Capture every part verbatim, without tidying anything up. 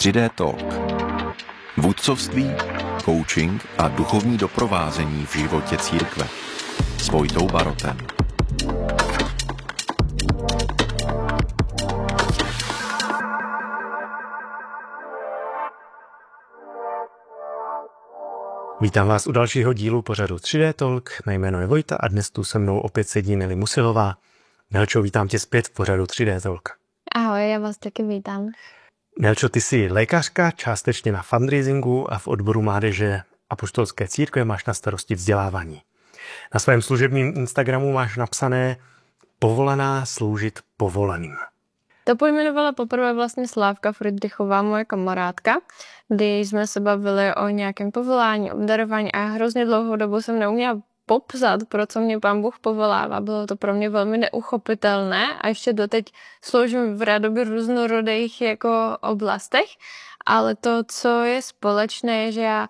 tři dé Talk. Vůdcovství, coaching a duchovní doprovázení v životě církve. S Vojtou Barotem. Vítám vás u dalšího dílu pořadu tři dé Talk. Mé jméno je Vojta a dnes tu se mnou opět sedí Nelly Musilová. Nelčo, vítám tě zpět v pořadu tři dé Talk. Ahoj, já vás taky vítám. Nelčo, ty jsi lékařka, částečně na fundraisingu a v odboru mládeže Apoštolské církve máš na starosti vzdělávání. Na svém služebním Instagramu máš napsané povolaná sloužit povolaným. To pojmenovala poprvé vlastně Slávka Friedrichová, moje kamarádka, kdy jsme se bavili o nějakém povolání, obdarování a já hrozně dlouhou dobu jsem neuměla popsat, pro co mě Pán Bůh povolává. Bylo to pro mě velmi neuchopitelné a ještě doteď sloužím v rádoby různorodých jako oblastech, ale to, co je společné, je, že já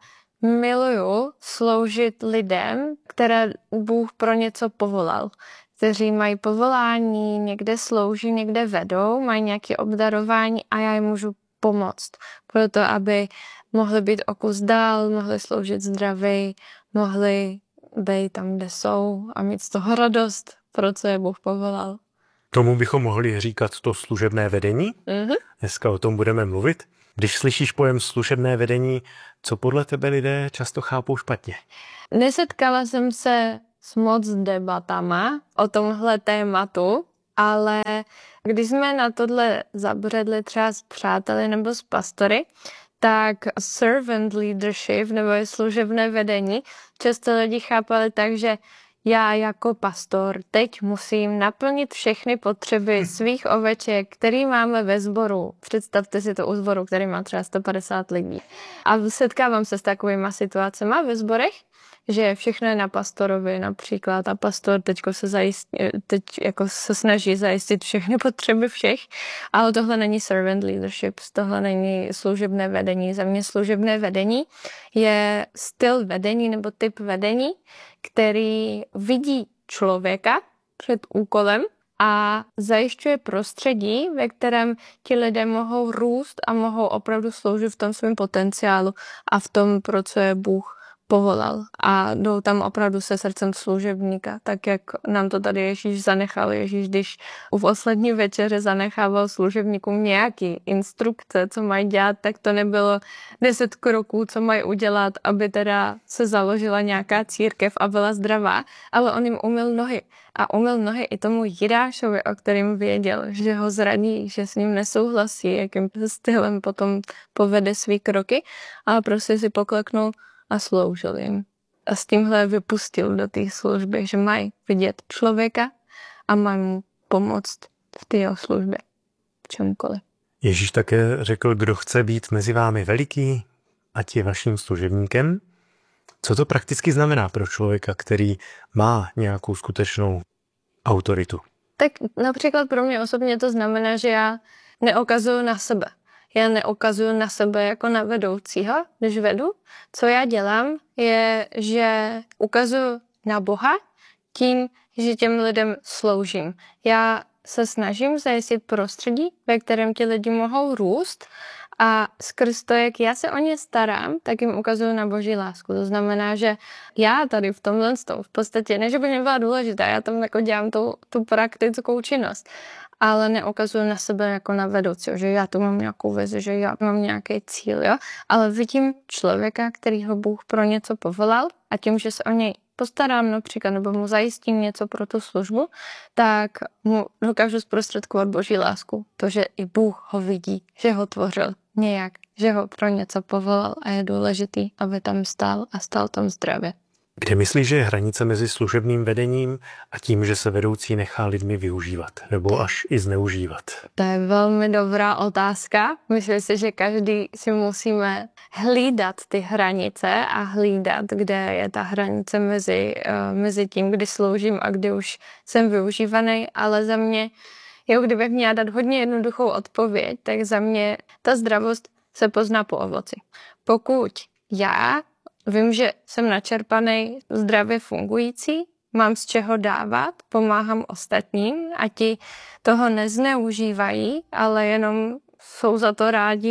miluju sloužit lidem, které Bůh pro něco povolal, kteří mají povolání, někde slouží, někde vedou, mají nějaké obdarování a já jim můžu pomoct. Proto, aby mohli být o kus dál, mohli sloužit zdraví, mohli být tam, kde jsou a mít z toho radost, pro co je Bůh povolal. Tomu bychom mohli říkat to služebné vedení. Mm-hmm. Dneska o tom budeme mluvit. Když slyšíš pojem služebné vedení, co podle tebe lidé často chápou špatně? Nesetkala jsem se s moc debatama o tomhle tématu, ale když jsme na tohle zabředli třeba s přáteli nebo s pastory, tak servant leadership nebo je služebné vedení často lidi chápali tak, že já jako pastor teď musím naplnit všechny potřeby svých oveček, který máme ve sboru. Představte si to u sboru, který má třeba sto padesát lidí. A setkávám se s takovýma situacemi ve sborech, že všechno je na pastorovi například a pastor teďko se, zajistí, teď jako se snaží zajistit všechny potřeby všech, ale tohle není servant leadership, tohle není služebné vedení. Za mě služebné vedení je styl vedení nebo typ vedení, který vidí člověka před úkolem a zajišťuje prostředí, ve kterém ti lidé mohou růst a mohou opravdu sloužit v tom svém potenciálu a v tom, pro co je Bůh povolal. A jdou tam opravdu se srdcem služebníka, tak jak nám to tady Ježíš zanechal. Ježíš, když u poslední večeře zanechával služebníkům nějaký instrukce, co mají dělat, tak to nebylo deset kroků, co mají udělat, aby teda se založila nějaká církev a byla zdravá, ale on jim umyl nohy. A umyl nohy i tomu Jidášovi, o kterým věděl, že ho zraní, že s ním nesouhlasí, jakým stylem potom povede svý kroky, ale prostě si pokleknul a sloužil jim. A s tímhle vypustil do té služby, že mají vidět člověka a mají mu pomoct v té jeho službě. V čemkoliv. Ježíš také řekl, kdo chce být mezi vámi veliký, ať je vaším služebníkem. Co to prakticky znamená pro člověka, který má nějakou skutečnou autoritu? Tak například pro mě osobně to znamená, že já neokazuju na sebe. Já neukazuju na sebe jako na vedoucího, když vedu. Co já dělám, je, že ukazuju na Boha tím, že těm lidem sloužím. Já se snažím zajistit prostředí, ve kterém ti lidi mohou růst a skrz to, jak já se o ně starám, tak jim ukazuju na Boží lásku. To znamená, že já tady v tomhle v podstatě, ne, že by mě byla důležitá, já tam jako dělám tu, tu praktickou činnost, ale neukazuju na sebe jako na vedoucího, že já tu mám nějakou vizi, že já mám nějaký cíl, jo? Ale vidím člověka, který ho Bůh pro něco povolal a tím, že se o něj postarám například, nebo mu zajistím něco pro tu službu, tak mu dokážu zprostředkovat Boží lásku. To, že i Bůh ho vidí, že ho tvořil nějak, že ho pro něco povolal a je důležitý, aby tam stál a stál tam zdravě. Kde myslíš, že je hranice mezi služebným vedením a tím, že se vedoucí nechá lidmi využívat nebo až i zneužívat? To je velmi dobrá otázka. Myslím si, že každý si musíme hlídat ty hranice a hlídat, kde je ta hranice mezi, uh, mezi tím, kdy sloužím a kdy už jsem využívaný, ale za mě, jo, kdybych měla dát hodně jednoduchou odpověď, tak za mě ta zdravost se pozná po ovoci. Pokud já vím, že jsem načerpaný, zdravě fungující, mám z čeho dávat, pomáhám ostatním a ti toho nezneužívají, ale jenom jsou za to rádi,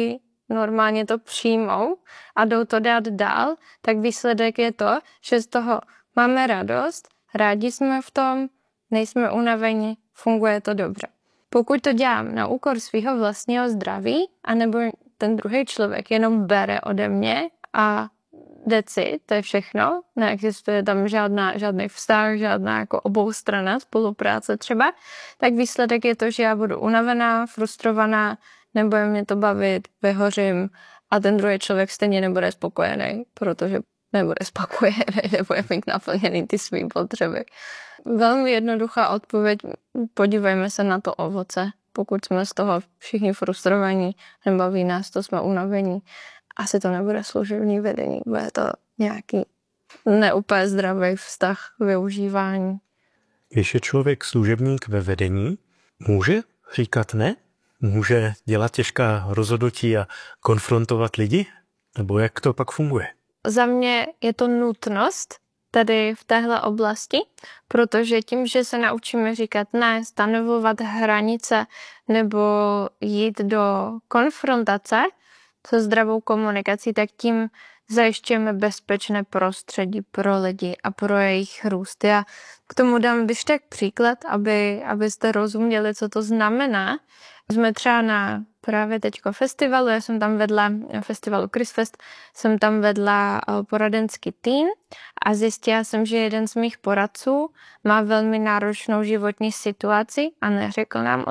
normálně to přijmou a jdou to dát dál, tak výsledek je to, že z toho máme radost, rádi jsme v tom, nejsme unaveni, funguje to dobře. Pokud to dělám na úkor svého vlastního zdraví, anebo ten druhý člověk jenom bere ode mě a deci, to je všechno, neexistuje tam žádná, žádný vztah, žádná jako oboustranná spolupráce třeba, tak výsledek je to, že já budu unavená, frustrovaná, nebude mě to bavit, vyhořím a ten druhý člověk stejně nebude spokojený, protože nebude spokojený, nebude mít naplněný ty svý potřeby. Velmi jednoduchá odpověď, podívejme se na to ovoce. Pokud jsme z toho všichni frustrovaní, nebaví nás to, jsme unavení, asi to nebude služební vedení, bude to nějaký neúplně zdravý vztah využívání. Když je člověk služebník ve vedení, může říkat ne? Může dělat těžká rozhodnutí a konfrontovat lidi? Nebo jak to pak funguje? Za mě je to nutnost tady v téhle oblasti, protože tím, že se naučíme říkat ne, stanovovat hranice nebo jít do konfrontace se zdravou komunikací, tak tím zajišťujeme bezpečné prostředí pro lidi a pro jejich růst. Já k tomu dám když tak příklad, aby, abyste rozuměli, co to znamená. Jsme třeba na právě teďko festivalu, já jsem tam vedla, na festivalu Chrisfest, jsem tam vedla poradenský tým a zjistila jsem, že jeden z mých poradců má velmi náročnou životní situaci a neřekl nám o